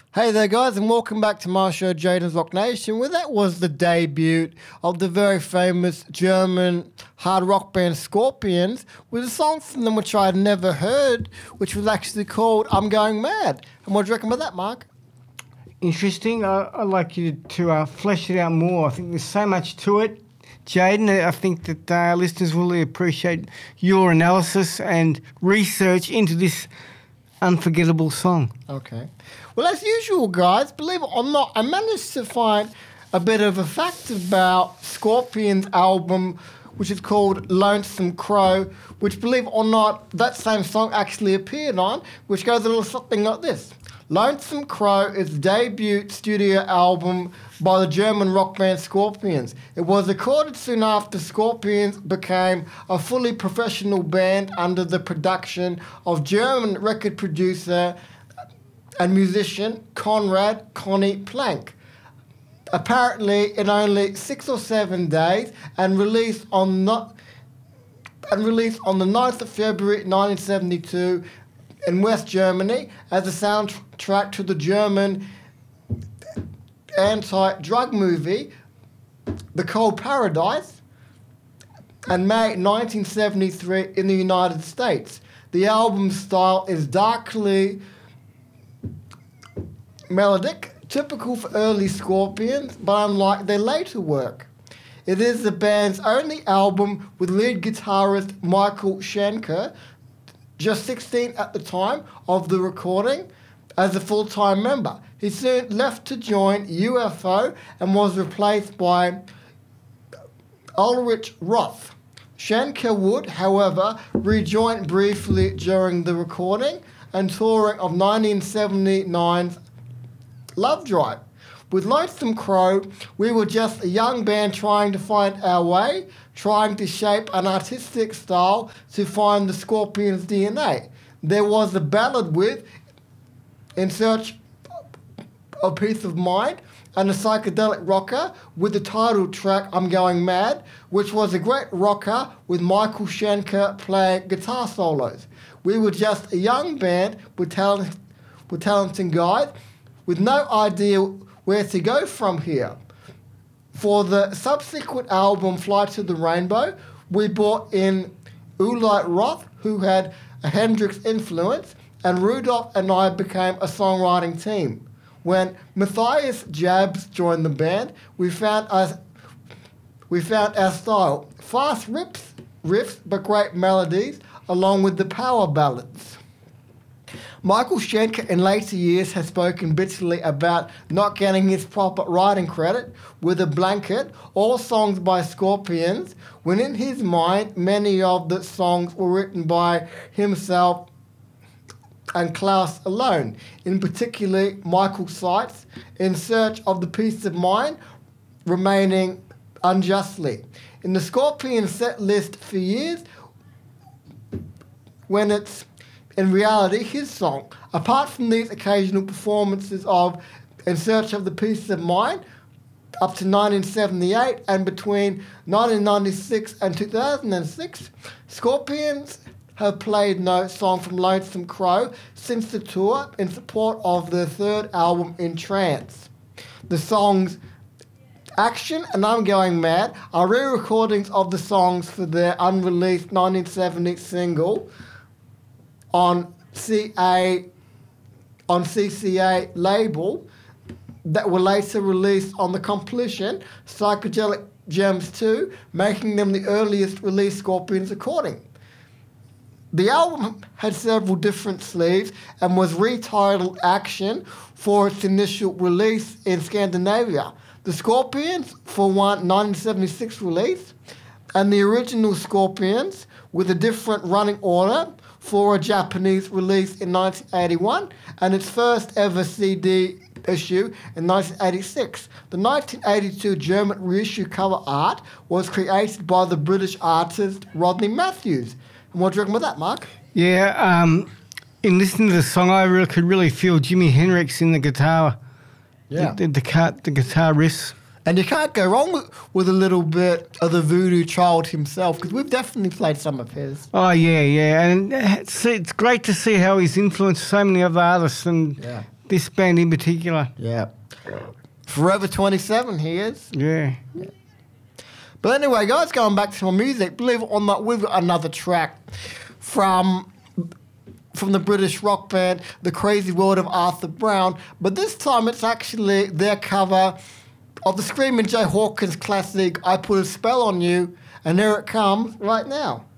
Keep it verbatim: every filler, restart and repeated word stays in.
Hey there, guys, and welcome back to my show, Jaden's Rock Nation, where that was the debut of the very famous German hard rock band Scorpions with a song from them which I had never heard, which was actually called I'm Going Mad. And what do you reckon about that, Mark? Interesting. I, I'd like you to uh, flesh it out more. I think there's so much to it, Jaden. I think that uh, listeners will really appreciate your analysis and research into this unforgettable song. Okay. Well, as usual, guys, believe it or not, I managed to find a bit of a fact about Scorpions' album, which is called Lonesome Crow, which, believe it or not, that same song actually appeared on, which goes a little something like this. Lonesome Crow is the debut studio album by the German rock band Scorpions. It was recorded soon after Scorpions became a fully professional band under the production of German record producer and musician Konrad Conny Plank. Apparently, in only six or seven days, and released on not and released on the ninth of February nineteen seventy-two in West Germany as a soundtrack to the German anti-drug movie The Cold Paradise, and May nineteen seventy-three in the United States. The album's style is darkly melodic, typical for early Scorpions, but unlike their later work. It is the band's only album with lead guitarist Michael Schenker, just sixteen at the time of the recording, as a full-time member. He soon left to join U F O and was replaced by Ulrich Roth. Schenker would, however, rejoin briefly during the recording and touring of nineteen seventy-nine's Love Drive. With Lonesome Crow, we were just a young band trying to find our way, trying to shape an artistic style to find the Scorpions' D N A. There was a ballad with In Search of Peace of Mind and a psychedelic rocker with the title track I'm Going Mad, which was a great rocker with Michael Schenker playing guitar solos. We were just a young band with talent, with talented guys with no idea where to go from here. For the subsequent album, Fly to the Rainbow, we brought in Ulrich Roth, who had a Hendrix influence, and Rudolph and I became a songwriting team. When Matthias Jabs joined the band, we found us, we found our style. Fast riffs, riffs, but great melodies, along with the power ballads. Michael Schenker in later years has spoken bitterly about not getting his proper writing credit with A Blanket or songs by Scorpions, when in his mind many of the songs were written by himself and Klaus alone. In particular, Michael cites In Search of the Peace of Mind remaining unjustly. In the Scorpions set list for years, when it's in reality his song. Apart from these occasional performances of In Search of the Peace of Mind, up to nineteen seventy-eight and between nineteen ninety-six and two thousand six, Scorpions have played no song from Lonesome Crow since the tour in support of their third album, In Trance. The songs Action and I'm Going Mad are re-recordings of the songs for their unreleased nineteen seventy single on C A on C C A label that were later released on the compilation Psychedelic Gems two, making them the earliest released Scorpions recording. The album had several different sleeves and was retitled Action for its initial release in Scandinavia. The Scorpions for one nineteen seventy-six release, and the original Scorpions with a different running order for a Japanese release in nineteen eighty-one and its first ever C D issue in nineteen eighty-six. The nineteen eighty-two German reissue cover art was created by the British artist Rodney Matthews. And what do you reckon about that, Mark? Yeah, um, in listening to the song, I really could really feel Jimi Hendrix in the guitar. Yeah. The, the, the, the guitar riffs. And you can't go wrong with, with a little bit of the Voodoo Child himself, because we've definitely played some of his. Oh, yeah, yeah. And it's, it's great to see how he's influenced so many other artists and Yeah. this band in particular. Yeah. Forever twenty-seven, he is. Yeah. But anyway, guys, going back to my music, believe it or not, we've got another track from from the British rock band, The Crazy World of Arthur Brown. But this time it's actually their cover of the Screaming Jay Hawkins classic, I Put a Spell on You. And there it comes right now.